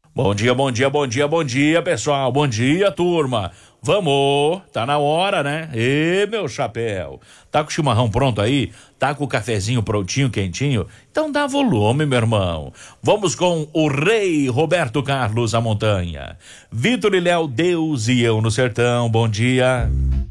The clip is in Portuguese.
Bom dia, bom dia, bom dia, bom dia, pessoal. Bom dia, turma. Vamos, tá na hora, né? Ê, meu chapéu. Tá com o chimarrão pronto aí? Tá com o cafezinho prontinho, quentinho? Então dá volume, meu irmão. Vamos com o rei Roberto Carlos, a montanha. Vitor e Léo, Deus e eu no sertão. Bom dia.